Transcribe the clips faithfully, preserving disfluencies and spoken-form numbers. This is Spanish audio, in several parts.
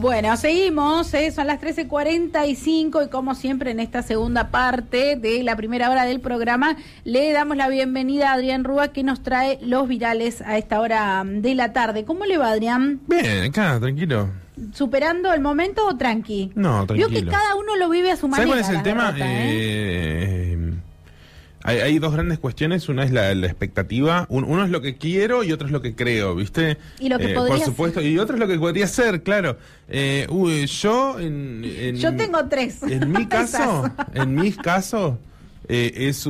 Bueno, seguimos, ¿eh? Son las trece cuarenta y cinco y como siempre en esta segunda parte de la primera hora del programa le damos la bienvenida a Adrián Rúa, que nos trae los virales a esta hora de la tarde. ¿Cómo le va, Adrián? Bien, acá, tranquilo. ¿Superando el momento o tranqui? No, tranquilo. Vio que cada uno lo vive a su manera. ¿Sabes cuál es el tema? Derrota, ¿eh? Eh, hay, hay dos grandes cuestiones. Una es la, la expectativa. Un, uno es lo que quiero y otro es lo que creo, ¿viste? Y lo que eh, podría por supuesto. ser. Y otro es lo que podría ser, claro. Eh, uy, yo en, en... Yo tengo tres. En mi caso, en mi caso, eh, es...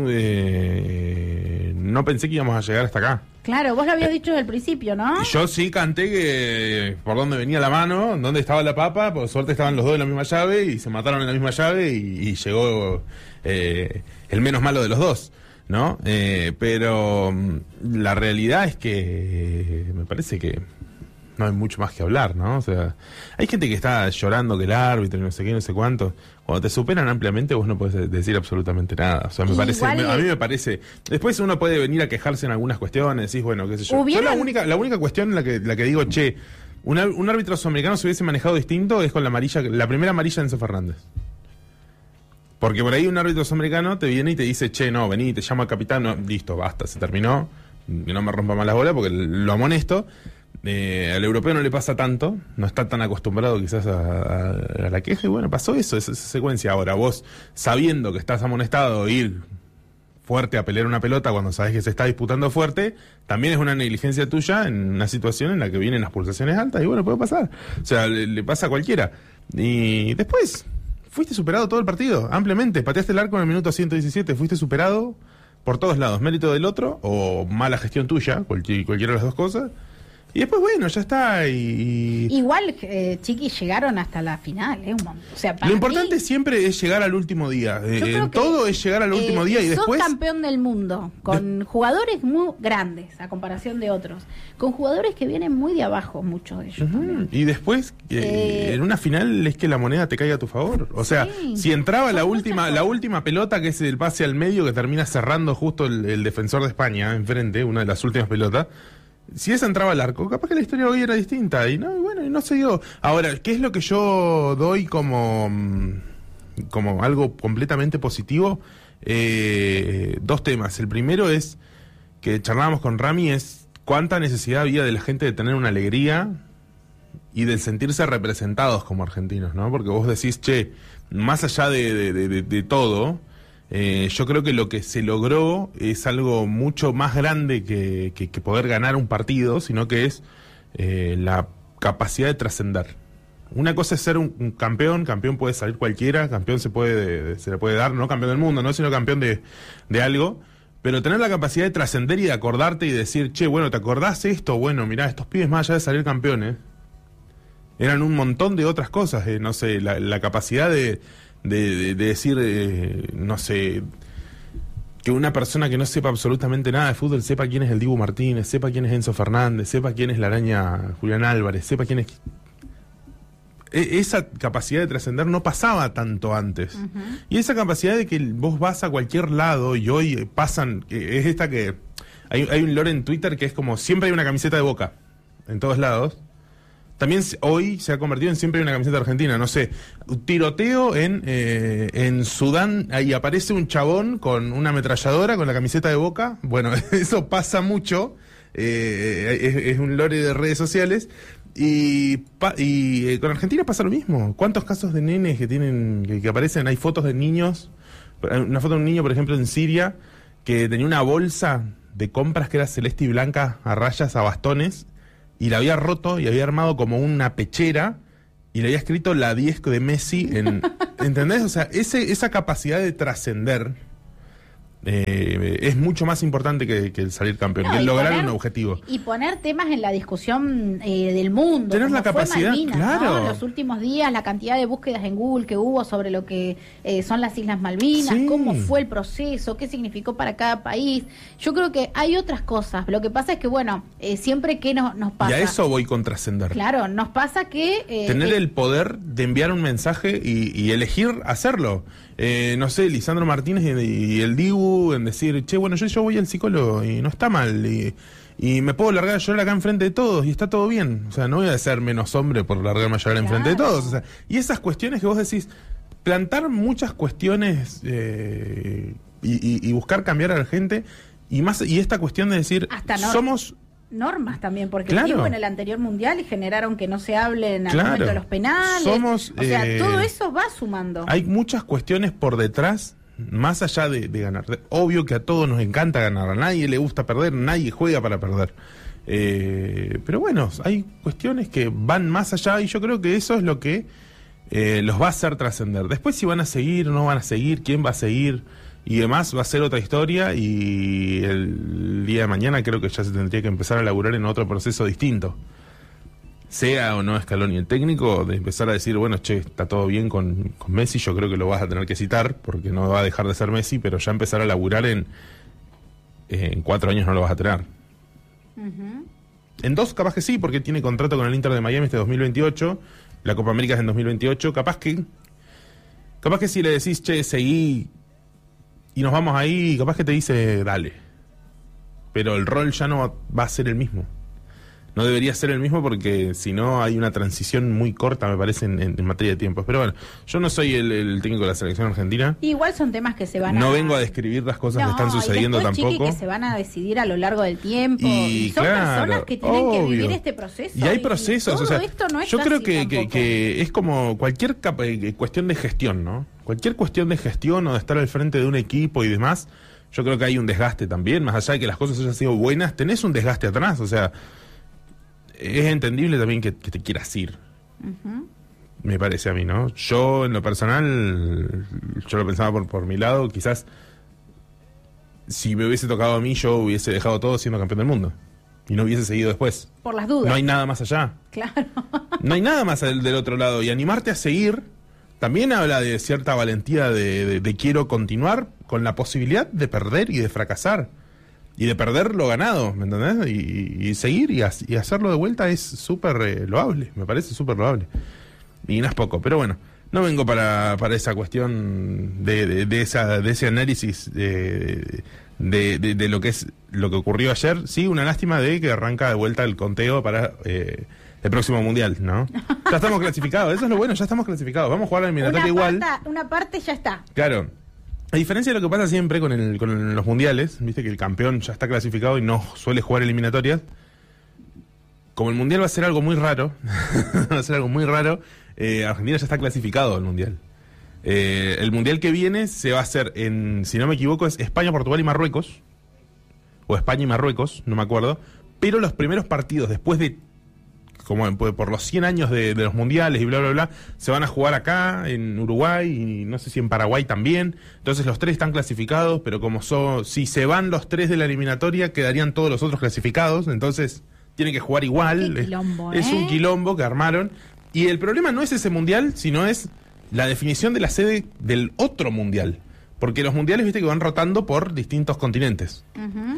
Eh, no pensé que íbamos a llegar hasta acá. Claro, vos lo habías dicho desde el principio, ¿no? Yo sí canté que por dónde venía la mano, dónde estaba la papa, por suerte estaban los dos en la misma llave y se mataron en la misma llave y, y llegó eh, el menos malo de los dos, ¿no? Eh, pero la realidad es que me parece que no hay mucho más que hablar, ¿no? O sea, hay gente que está llorando que el árbitro y no sé qué, no sé cuánto. Cuando te superan ampliamente vos no podés decir absolutamente nada. O sea, me Igual parece, me, es... a mí me parece... Después uno puede venir a quejarse en algunas cuestiones, decís, bueno, qué sé yo. ¿Hubieran... Yo la única, la única cuestión en la que, la que digo, che, un, un árbitro sudamericano se hubiese manejado distinto es con la amarilla, la primera amarilla de Enzo Fernández. Porque por ahí un árbitro sudamericano te viene y te dice, che, no, vení, te llama capitán, no, listo, basta, se terminó, que no me rompa más las bolas porque lo amonesto. Eh, al europeo no le pasa tanto, no está tan acostumbrado quizás a, a, a la queja, y bueno, pasó eso, esa, esa secuencia. Ahora vos, sabiendo que estás amonestado, ir fuerte a pelear una pelota cuando sabes que se está disputando fuerte, también es una negligencia tuya en una situación en la que vienen las pulsaciones altas, y bueno, puede pasar, o sea, le, le pasa a cualquiera. Y después, fuiste superado todo el partido, ampliamente, pateaste el arco en el minuto ciento diecisiete, fuiste superado por todos lados, mérito del otro, o mala gestión tuya, cualquier, cualquiera de las dos cosas. Y después, bueno, ya está. Y, y... Igual, eh, chiquis, llegaron hasta la final, ¿eh? O sea, para lo importante mí, siempre es llegar al último día. Eh, en todo es llegar al eh, último día y sos después... campeón del mundo, con de... jugadores muy grandes, a comparación de otros. Con jugadores que vienen muy de abajo, muchos de ellos. Uh-huh. Y después, eh, eh... en una final es que la moneda te caiga a tu favor. O sea, sí, si entraba la última la última pelota, que es el pase al medio, que termina cerrando justo el, el defensor de España, enfrente, una de las últimas pelotas... Si esa entraba al arco, capaz que la historia hoy era distinta. Y no, y bueno, y no se dio. Ahora, ¿qué es lo que yo doy como, como algo completamente positivo? Eh, dos temas. El primero es, que charlábamos con Rami, es cuánta necesidad había de la gente de tener una alegría y de sentirse representados como argentinos, ¿no? Porque vos decís, che, más allá de, de, de, de, de todo... Eh, yo creo que lo que se logró es algo mucho más grande que, que, que poder ganar un partido, sino que es eh, la capacidad de trascender. Una cosa es ser un, un campeón, campeón puede salir cualquiera, campeón se puede se le puede dar, no campeón del mundo, no sino campeón de, de algo, pero tener la capacidad de trascender y de acordarte y decir, che, bueno, ¿te acordás esto? Bueno, mirá, estos pibes más allá de salir campeones, eran un montón de otras cosas, eh, no sé, la, la capacidad de... De, de, de decir, eh, no sé, que una persona que no sepa absolutamente nada de fútbol sepa quién es el Dibu Martínez, sepa quién es Enzo Fernández, sepa quién es la araña Julián Álvarez, sepa quién es... E- esa capacidad de trascender no pasaba tanto antes. Uh-huh. Y esa capacidad de que vos vas a cualquier lado y hoy pasan... Eh, es esta que... Hay, hay un lore en Twitter que es como siempre hay una camiseta de Boca en todos lados. También hoy se ha convertido en siempre una camiseta argentina, no sé, un tiroteo en eh, en Sudán, ahí aparece un chabón con una ametralladora con la camiseta de Boca, bueno, eso pasa mucho, eh, es, es un lore de redes sociales, y, pa, y eh, con Argentina pasa lo mismo. ¿Cuántos casos de nenes que tienen que, que aparecen? Hay fotos de niños, una foto de un niño, por ejemplo, en Siria, que tenía una bolsa de compras que era celeste y blanca a rayas, a bastones, y la había roto y había armado como una pechera y le había escrito la diez de Messi en, ¿entendés? O sea, ese, esa capacidad de trascender eh, es mucho más importante que, que el salir campeón, no, que el lograr poner, un objetivo. Y poner temas en la discusión eh, del mundo. Tener la capacidad, Malvinas, claro. ¿no? En los últimos días, la cantidad de búsquedas en Google que hubo sobre lo que eh, son las Islas Malvinas, sí. Cómo fue el proceso, qué significó para cada país. Yo creo que hay otras cosas. Lo que pasa es que, bueno, eh, siempre que nos, nos pasa... Y a eso voy con trascender. Claro, nos pasa que... Eh, Tener eh, el poder de enviar un mensaje y, y elegir hacerlo. Eh, no sé, Lisandro Martínez y, y el Dibu en decir, che, bueno, yo, yo voy al psicólogo y no está mal. Y, Y me puedo largar a llorar acá enfrente de todos y está todo bien. O sea, no voy a ser menos hombre por largarme a llorar claro. enfrente de todos. O sea, y esas cuestiones que vos decís, plantar muchas cuestiones eh, y, y, y buscar cambiar a la gente, y más y esta cuestión de decir, hasta no, somos... normas también, porque claro. el tipo en el anterior mundial y generaron que no se hable en el claro. momento de los penales. Somos, o sea, eh, todo eso va sumando. Hay muchas cuestiones por detrás, más allá de, de ganar. Obvio que a todos nos encanta ganar, a nadie le gusta perder, nadie juega para perder. Eh, pero bueno, hay cuestiones que van más allá y yo creo que eso es lo que eh, los va a hacer trascender. Después si van a seguir o no van a seguir, quién va a seguir y demás va a ser otra historia, y el día de mañana creo que ya se tendría que empezar a laburar en otro proceso distinto. Sea o no Scaloni el técnico, de empezar a decir, bueno, che, está todo bien con, con Messi, yo creo que lo vas a tener que citar, porque no va a dejar de ser Messi, pero ya empezar a laburar en, en cuatro años no lo vas a tener. Uh-huh. En dos capaz que sí, porque tiene contrato con el Inter de Miami este dos mil veintiocho, la Copa América es en dos mil veintiocho, capaz que, capaz que si le decís, che, seguí, y nos vamos ahí, capaz que te dice, dale. Pero el rol ya no va a ser el mismo. No debería ser el mismo porque si no hay una transición muy corta, me parece, en, en, en materia de tiempos. Pero bueno, yo no soy el, el técnico de la selección argentina. Igual son temas que se van no a... No vengo a describir las cosas no, que están sucediendo y después, tampoco. Chiqui, que se van a decidir a lo largo del tiempo. Y, y son claro, personas que tienen obvio. que vivir este proceso. Y hay procesos. Y todo o sea, esto no es yo creo fácil que, que, que es como cualquier capa, cuestión de gestión, ¿no? Cualquier cuestión de gestión o de estar al frente de un equipo y demás, yo creo que hay un desgaste también. Más allá de que las cosas hayan sido buenas, tenés un desgaste atrás. O sea, es entendible también que, que te quieras ir. Uh-huh. Me parece a mí, ¿no? Yo, en lo personal, yo lo pensaba por, por mi lado, quizás si me hubiese tocado a mí, yo hubiese dejado todo siendo campeón del mundo. Y no hubiese seguido después. Por las dudas. No hay nada más allá. Claro. No hay nada más del, del otro lado. Y animarte a seguir también habla de cierta valentía de, de, de quiero continuar con la posibilidad de perder y de fracasar. Y de perder lo ganado, ¿me entendés? Y, y seguir y, as, y hacerlo de vuelta es súper eh, loable, me parece súper loable. Y no es poco, pero bueno, no vengo para, para esa cuestión de, de, de, esa, de ese análisis de, de, de, de lo que es lo que ocurrió ayer. Sí, una lástima de que arranca de vuelta el conteo para eh, el próximo Mundial, ¿no? Ya estamos clasificados, eso es lo bueno, ya estamos clasificados. Vamos a jugar la eliminatoria igual. Parta, una parte ya está. Claro. A diferencia de lo que pasa siempre con, el, con los mundiales, viste que el campeón ya está clasificado y no suele jugar eliminatorias. Como el mundial va a ser algo muy raro, va a ser algo muy raro, eh, Argentina ya está clasificado al mundial. Eh, el mundial que viene se va a hacer en, si no me equivoco, es España, Portugal y Marruecos. O España y Marruecos, no me acuerdo. Pero los primeros partidos, después de como por los cien años de, de los mundiales y bla, bla, bla, se van a jugar acá, en Uruguay, y no sé si en Paraguay también. Entonces los tres están clasificados, pero como son, si se van los tres de la eliminatoria, quedarían todos los otros clasificados, entonces tienen que jugar igual. Qué quilombo, es, ¿eh? es un quilombo que armaron. Y el problema no es ese mundial, sino es la definición de la sede del otro mundial. Porque los mundiales, viste, que van rotando por distintos continentes. Uh-huh.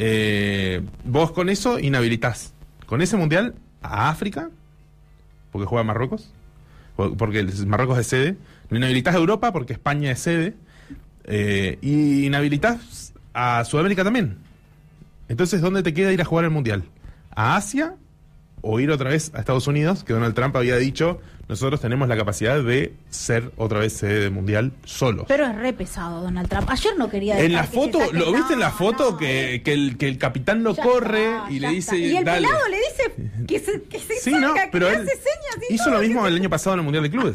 Eh, vos con eso inhabilitás. Con ese mundial a África, porque juega Marruecos, porque Marruecos es sede, lo inhabilitás a Europa porque España es sede, eh, y inhabilitás a Sudamérica también. Entonces, ¿dónde te queda ir a jugar el Mundial? ¿A Asia o ir otra vez a Estados Unidos? Que Donald Trump había dicho, nosotros tenemos la capacidad de ser otra vez sede mundial solos. Pero es re pesado Donald Trump. Ayer no quería en la que foto, saque, ¿lo viste no, en la foto? No, que, eh. que, el, que el capitán lo ya corre está, y le dice, está. Y el dale. pelado le dice que se, que se sí, saca, no, pero que él hace señas y hizo todo, lo mismo que... el año pasado en el Mundial de Clubes.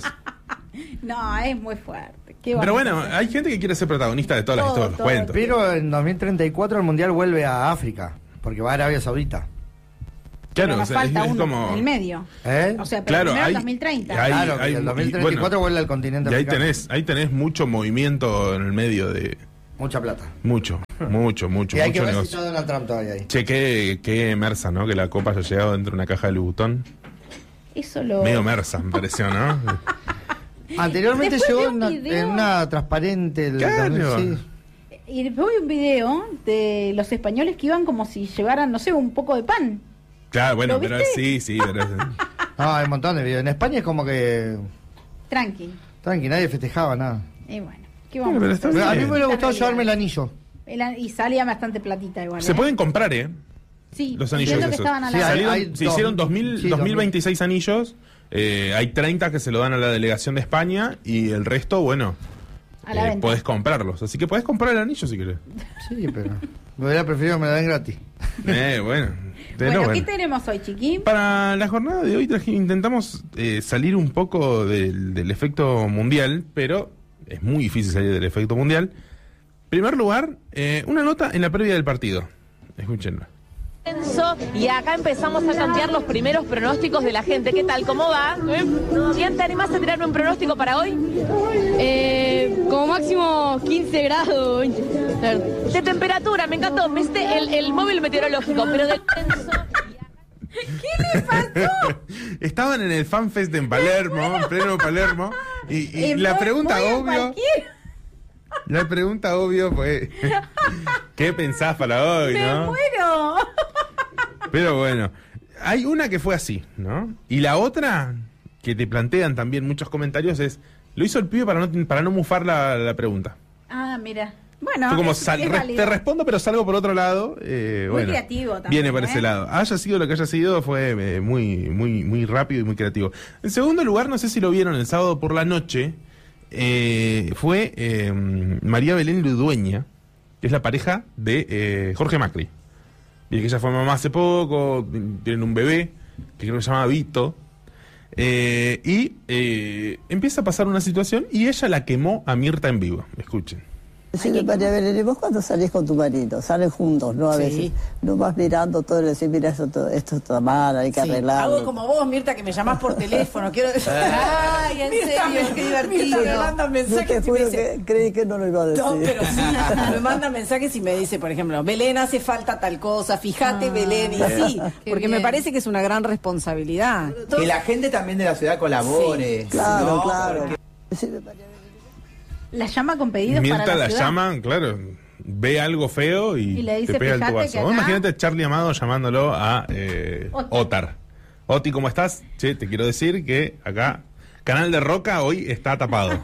No, es muy fuerte. ¿Qué Pero bueno, hay gente que quiere ser protagonista de todas todo, las historias, los todo. cuentos. Pero en dos mil treinta y cuatro el Mundial vuelve a África, porque va a Arabia Saudita. Claro, pero nos o sea, falta es, es uno como... en el medio. ¿Eh? O sea, pero claro, primero hay, el dos mil treinta. Hay, claro, hay, que el dos mil treinta y cuatro bueno, vuelve al continente y ahí africano. tenés, ahí tenés mucho movimiento en el medio de... Mucha plata. Mucho, mucho, mucho, y hay mucho que ver negocio. si está Donald Trump todavía ahí. Che, qué, qué mersa, ¿no? Que la copa haya llegado dentro de una caja de Louis Vuitton. Eso lo... Medio mersa, me pareció, ¿no? Anteriormente Después llegó vi en un una, video- en una transparente. El Claro. dos mil, sí. Y después vi un video de los españoles que iban como si llevaran, no sé, un poco de pan. Claro, bueno, ¿Lo pero viste? sí, sí. Pero... No, hay un montón de videos. En España es como que. Tranqui. Tranqui, nadie festejaba nada. Y bueno, ¿qué vamos Bueno, pero a está hacer? Pero a mí bien. me hubiera Esta gustado realidad. llevarme el anillo. El- y salía bastante platita igual. Se ¿eh? pueden comprar, ¿eh? Sí, los anillos esos. Sí, Salieron, hay, hay se dos, hicieron dos mil, sí, dos mil veintiséis anillos, eh, hay treinta que se lo dan a la delegación de España y el resto, bueno, eh, podés comprarlos. Así que podés comprar el anillo si querés. Sí, pero me hubiera preferido que me lo den gratis. Eh, bueno. Bueno, bueno, ¿qué tenemos hoy, Chiquín? Para la jornada de hoy traje, intentamos eh, salir un poco del, del efecto mundial, pero es muy difícil salir del efecto mundial. En primer lugar, eh, una nota en la previa del partido. Escúchenla. Y acá empezamos a tantear los primeros pronósticos de la gente. ¿Qué tal? ¿Cómo va? ¿Quién te animás a tirarme un pronóstico para hoy? Eh, como máximo quince grados. De temperatura, me encantó. Viste el, el móvil meteorológico, pero del tenso. ¿Qué le pasó? Estaban en el FanFest en Palermo, en pleno Palermo, y, y la pregunta obvio... La pregunta obvio fue, ¿qué pensás para hoy, ¡Me no? muero! Pero bueno, hay una que fue así, ¿no? Y la otra, que te plantean también muchos comentarios, es, lo hizo el pibe para no, para no mufar la, la pregunta. Ah, mira. Bueno, fue como es, sal, es re, te respondo, pero salgo por otro lado. Eh, muy bueno, creativo también. Viene por ¿eh? ese lado. Haya sido lo que haya sido, fue eh, muy, muy, muy rápido y muy creativo. En segundo lugar, no sé si lo vieron el sábado por la noche, eh, fue eh, María Belén Ludueña, que es la pareja de eh, Jorge Macri. Y que ella fue mamá hace poco, tienen un bebé, que creo que se llama Vito. Eh, y eh, empieza a pasar una situación y ella la quemó a Mirta en vivo. Escuchen. Sí, María Belén, ¿vos cuando salís con tu marido? Salen juntos, ¿no? A sí. veces. No vas mirando todo y decís, mira, esto, todo, esto está mal, hay que sí. arreglarlo. Hago como vos, Mirta, que me llamás por teléfono. Quiero decir, ay, en Mirta, serio, qué divertido. Mirta, me manda mensajes. Yo te juro que creí que no lo iba a decir. No, pero sí, me manda mensajes y me dice, por ejemplo, Belén, hace falta tal cosa, fíjate, ah, Belén, y sí, porque bien. Me parece que es una gran responsabilidad. Que la gente también de la ciudad colabore. Sí. Claro, ¿no? claro. Porque... Sí, María Belén. La llama con pedidos Mientras para la, la ciudad. llaman, claro, ve algo feo y, y le dice, te pega el tubazo. Acá... Imagínate a Charlie Amado llamándolo a eh, Otar. Otar. Oti, ¿cómo estás? Che, te quiero decir que acá, Canal de Roca hoy está tapado.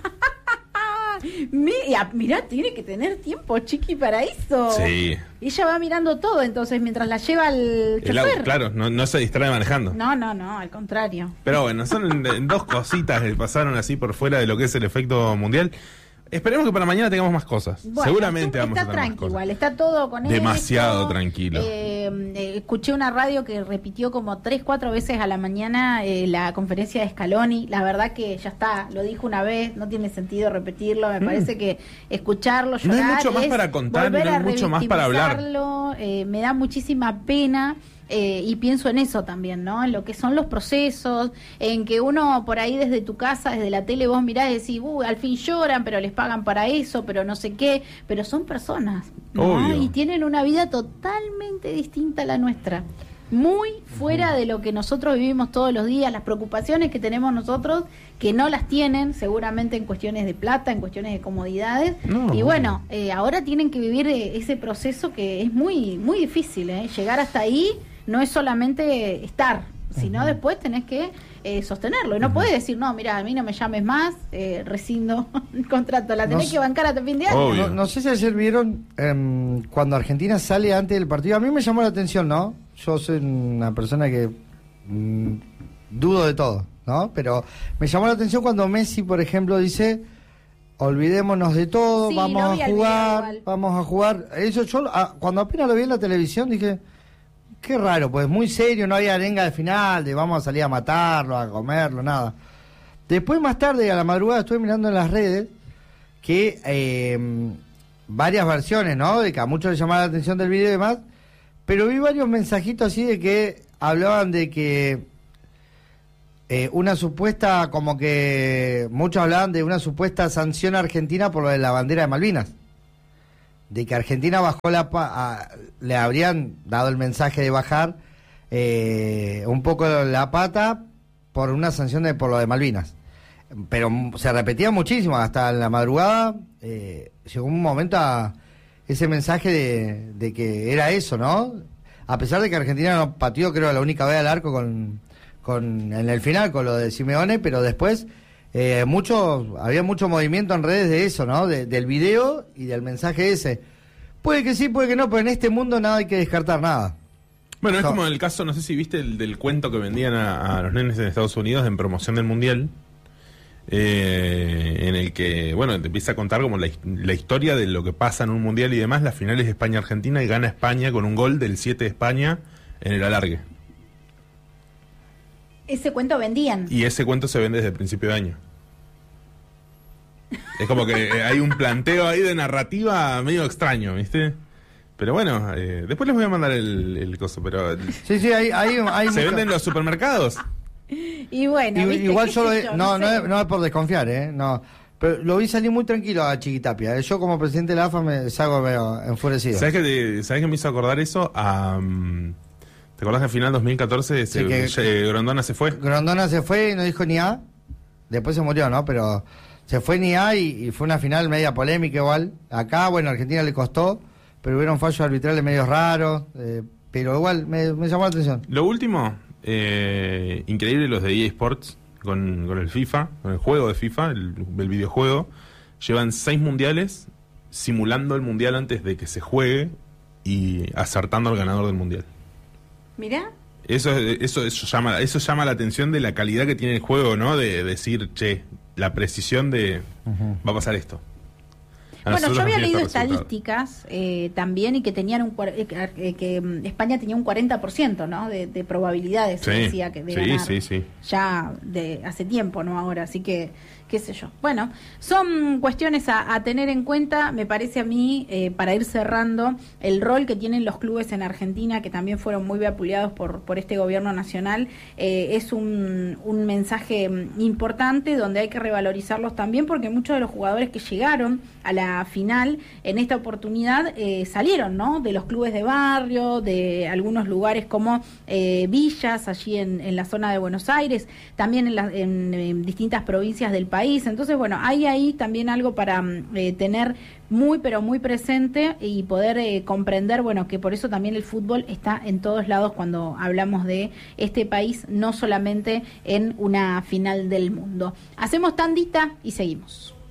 Mira, mirá, tiene que tener tiempo, Chiqui, para eso. Sí. Ella va mirando todo, entonces, mientras la lleva el chofer. El auto, claro, no, no se distrae manejando. No, no, no, al contrario. Pero bueno, son en, en dos cositas que pasaron así por fuera de lo que es el efecto mundial. Esperemos que para mañana tengamos más cosas. Bueno, Seguramente vamos a tener más cosas. Igual, está todo con él. Demasiado tranquilo. Eh, eh, escuché una radio que repitió como tres, cuatro veces a la mañana eh, la conferencia de Scaloni. La verdad que ya está, lo dijo una vez, no tiene sentido repetirlo. Me mm. parece que escucharlo, llorar, no hay mucho más para contar, no hay mucho más para hablar. Eh, me da muchísima pena. Eh, y pienso en eso también, ¿no? En lo que son los procesos, en que uno por ahí desde tu casa, desde la tele, vos mirás y decís, uh, al fin lloran, pero les pagan para eso, pero no sé qué, pero son personas, ¿no? Y tienen una vida totalmente distinta a la nuestra, muy fuera de lo que nosotros vivimos todos los días, las preocupaciones que tenemos nosotros, que no las tienen, seguramente en cuestiones de plata, en cuestiones de comodidades, no. Y bueno, eh, ahora tienen que vivir eh, ese proceso que es muy, muy difícil, ¿eh? Llegar hasta ahí no es solamente estar, sino uh-huh. después tenés que eh, sostenerlo. Y no uh-huh. podés decir, no, mira, a mí no me llames más, eh, rescindo el contrato. La tenés no, que bancar hasta fin de año. No, no sé si ayer vieron eh, cuando Argentina sale antes del partido. A mí me llamó la atención, ¿no? Yo soy una persona que mmm, dudo de todo, ¿no? Pero me llamó la atención cuando Messi, por ejemplo, dice... Olvidémonos de todo, sí, vamos a jugar, vamos a jugar. Eso yo a, cuando apenas lo vi en la televisión dije... Qué raro, pues muy serio, no había arenga de final, de vamos a salir a matarlo, a comerlo, nada. Después, más tarde, a la madrugada, estuve mirando en las redes que eh, varias versiones, ¿no? De que a muchos les llamaba la atención del video y demás, pero vi varios mensajitos así de que hablaban de que eh, una supuesta, como que muchos hablaban de una supuesta sanción argentina por lo de la bandera de Malvinas. De que Argentina bajó la pa a, le habrían dado el mensaje de bajar eh, un poco la pata por una sanción de por lo de Malvinas, pero se repetía muchísimo hasta en la madrugada. Eh, llegó un momento a ese mensaje de, de que era eso, ¿no? A pesar de que Argentina no pateó, creo, la única vez al arco con, con en el final con lo de Simeone, pero después Eh, mucho, había mucho movimiento en redes de eso, ¿no? De, del video y del mensaje ese. Puede que sí, puede que no, pero en este mundo nada hay que descartar nada. Bueno, es so, como en el caso, no sé si viste el del cuento que vendían a, a los nenes en Estados Unidos en promoción del Mundial, eh, en el que, bueno, te empieza a contar como la, la historia de lo que pasa en un Mundial y demás. La final es España-Argentina y gana España con un gol del siete de España en el alargue. Ese cuento vendían. Y ese cuento se vende desde el principio de año. Es como que hay un planteo ahí de narrativa medio extraño, ¿viste? Pero bueno, eh, después les voy a mandar el, el coso, pero... Sí, sí, hay... hay, hay ¿Se mucho... venden en los supermercados? Y bueno, y, ¿viste? Igual yo, lo, yo no, no, no, sé. es, no es por desconfiar, ¿eh? No, pero lo vi salir muy tranquilo a Chiquitapia. ¿eh? Yo como presidente de la A F A me salgo medio enfurecido. ¿Sabes qué, te, ¿sabes qué me hizo acordar eso? A, um, ¿te acordás que al final dos mil catorce se, sí, que, eh, Grondona se fue? Grondona se fue y no dijo ni A. Después se murió, ¿no? Pero se fue ni A y, y fue una final media polémica igual. Acá, bueno, a Argentina le costó, pero hubieron fallos arbitrales medios raros, eh, pero igual me, me llamó la atención. Lo último, eh, increíble los de E A Sports con, con el FIFA, con el juego de FIFA, el, el videojuego. Llevan seis mundiales simulando el mundial antes de que se juegue y acertando al ganador del mundial. Mirá. Eso, eso, eso, llama, eso llama la atención de la calidad que tiene el juego, ¿no? De decir, che, la precisión de uh-huh. va a pasar esto. Bueno, yo había leído estadísticas eh, también y que tenían un eh, que España tenía un cuarenta por ciento, ¿no? De, de probabilidades, sí, decía que de sí, ganar sí, sí. ya de hace tiempo, ¿no? Ahora, así que qué sé yo. Bueno, son cuestiones a, a tener en cuenta, me parece a mí, eh, para ir cerrando, el rol que tienen los clubes en Argentina, que también fueron muy vapuleados por, por este gobierno nacional, eh, es un, un mensaje importante donde hay que revalorizarlos también, porque muchos de los jugadores que llegaron a la final en esta oportunidad eh, salieron, ¿no? De los clubes de barrio, de algunos lugares como eh, villas, allí en, en la zona de Buenos Aires, también en, la, en, en distintas provincias del país. Entonces, bueno, hay ahí también algo para eh, tener muy, pero muy presente y poder eh, comprender, bueno, que por eso también el fútbol está en todos lados cuando hablamos de este país, no solamente en una final del mundo. Hacemos tandita y seguimos.